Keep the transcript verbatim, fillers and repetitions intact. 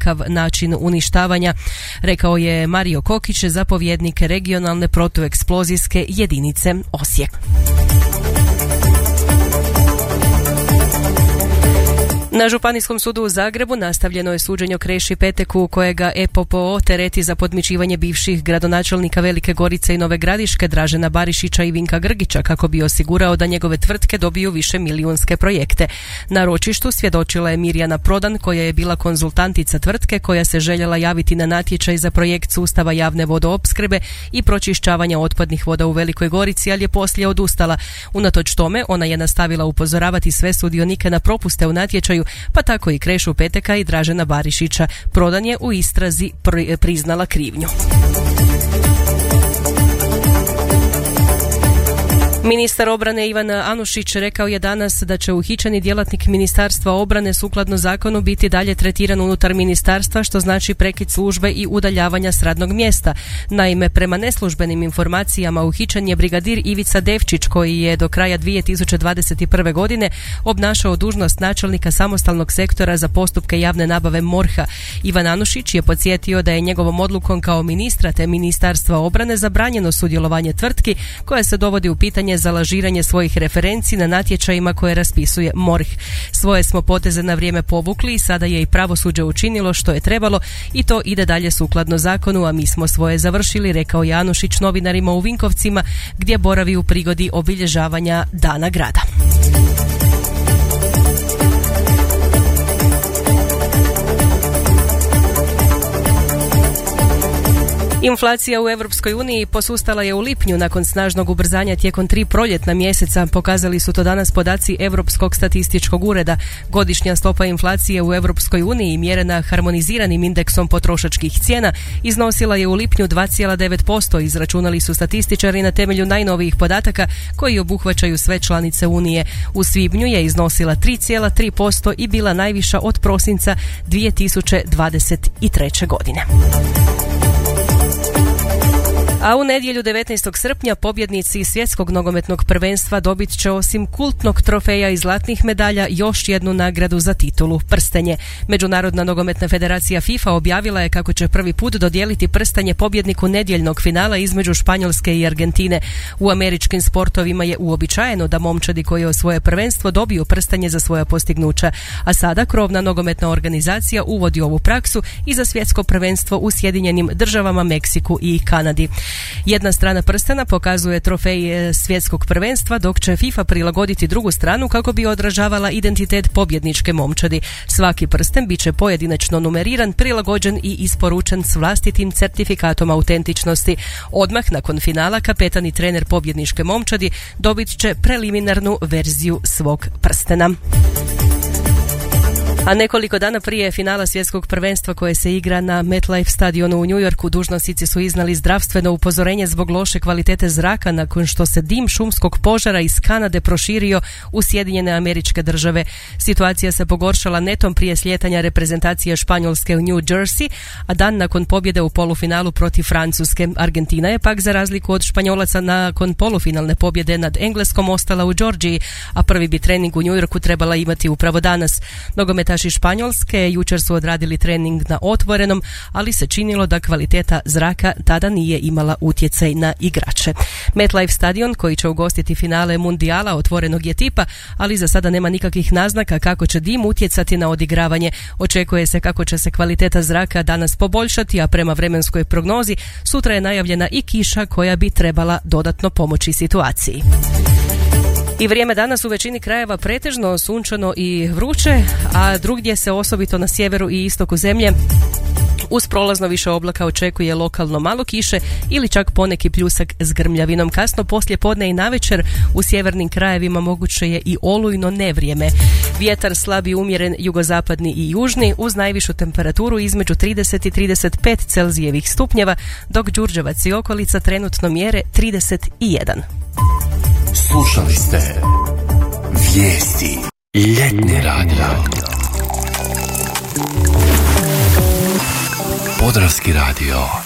ovakav način uništavanja, rekao je Mario Kokić, zapovjednik regionalne protueksplozijske jedinice Osijek. Na Županijskom sudu u Zagrebu nastavljeno je suđenje Kreši Peteku, kojega E P P O tereti za podmićivanje bivših gradonačelnika Velike Gorice i Nove Gradiške Dražena Barišića i Vinka Grgića kako bi osigurao da njegove tvrtke dobiju više milijunske projekte. Na ročištu svjedočila je Mirjana Prodan, koja je bila konzultantica tvrtke koja se željela javiti na natječaj za projekt sustava javne vodoopskrbe i pročišćavanja otpadnih voda u Velikoj Gorici, ali je poslije odustala. Unatoč tome, ona je nastavila upozoravati sve sudionike na propuste u natječaju, pa tako i Krešu Peteka i Dražena Barišića. Prodan je u istrazi pri, priznala krivnju. Ministar obrane Ivan Anušić rekao je danas da će uhićeni djelatnik Ministarstva obrane sukladno zakonu biti dalje tretiran unutar ministarstva, što znači prekid službe i udaljavanja s radnog mjesta. Naime, prema neslužbenim informacijama uhićen je brigadir Ivica Devčić, koji je do kraja dvije tisuće dvadeset prve. godine obnašao dužnost načelnika samostalnog sektora za postupke javne nabave MORH-a. Ivan Anušić je podsjetio da je njegovom odlukom kao ministra te Ministarstva obrane zabranjeno sudjelovanje tvrtki koja se dovodi u pitanje za lažiranje svojih referenci na natječajima koje raspisuje MORH. Svoje smo poteze na vrijeme povukli i sada je i pravosuđe učinilo što je trebalo i to ide dalje sukladno zakonu, a mi smo svoje završili, rekao je Anušić novinarima u Vinkovcima, gdje boravi u prigodi obilježavanja Dana grada. Inflacija u Europskoj uniji posustala je u lipnju nakon snažnog ubrzanja tijekom tri proljetna mjeseca, pokazali su to danas podaci Europskog statističkog ureda. Godišnja stopa inflacije u Europskoj uniji, mjerena harmoniziranim indeksom potrošačkih cijena, iznosila je u lipnju dva zarez devet posto, izračunali su statističari na temelju najnovijih podataka koji obuhvaćaju sve članice Unije. U svibnju je iznosila tri zarez tri posto i bila najviša od prosinca dvije tisuće dvadeset treće. godine. A u nedjelju devetnaestog srpnja pobjednici svjetskog nogometnog prvenstva dobit će osim kultnog trofeja i zlatnih medalja još jednu nagradu za titulu, prstenje. Međunarodna nogometna federacija FIFA objavila je kako će prvi put dodijeliti prstenje pobjedniku nedjeljnog finala između Španjolske i Argentine. U američkim sportovima je uobičajeno da momčadi koji osvoje prvenstvo dobiju prstenje za svoja postignuća, a sada krovna nogometna organizacija uvodi ovu praksu i za svjetsko prvenstvo u Sjedinjenim Državama, Meksiku i Kanadi. Jedna strana prstena pokazuje trofej svjetskog prvenstva, dok će FIFA prilagoditi drugu stranu kako bi odražavala identitet pobjedničke momčadi. Svaki prsten bit će pojedinačno numeriran, prilagođen i isporučen s vlastitim certifikatom autentičnosti. Odmah nakon finala kapetan i trener pobjedničke momčadi dobit će preliminarnu verziju svog prstena. A nekoliko dana prije finala svjetskog prvenstva koje se igra na MetLife stadionu u New Yorku, dužnosnici su iznali zdravstveno upozorenje zbog loše kvalitete zraka nakon što se dim šumskog požara iz Kanade proširio u Sjedinjene Američke Države. Situacija se pogoršala netom prije slijetanja reprezentacije Španjolske u New Jersey, a dan nakon pobjede u polufinalu protiv Francuske. Argentina je pak za razliku od Španjolaca nakon polufinalne pobjede nad Engleskom ostala u Georgiji, a prvi bi trening u New Yorku trebala imati upravo danas. Nogometaši Španjolske jučer su odradili trening na otvorenom, ali se činilo da kvaliteta zraka tada nije imala utjecaj na igrače. MetLife stadion, koji će ugostiti finale mundijala otvorenog je tipa, ali za sada nema nikakvih naznaka kako će dim utjecati na odigravanje. Očekuje se kako će se kvaliteta zraka danas poboljšati, a prema vremenskoj prognozi sutra je najavljena i kiša koja bi trebala dodatno pomoći situaciji. I vrijeme danas u većini krajeva pretežno sunčano i vruće, a drugdje se osobito na sjeveru i istoku zemlje uz prolazno više oblaka očekuje lokalno malo kiše ili čak poneki pljusak s grmljavinom. Kasno poslije podne i navečer u sjevernim krajevima moguće je i olujno nevrijeme. Vjetar slab i umjeren jugozapadni i južni uz najvišu temperaturu između trideset i trideset pet Celzijevih stupnjeva, dok Đurđevac i okolica trenutno mjere trideset jedan. Slušali ste Vijesti Ljetni radio. Podravski radio.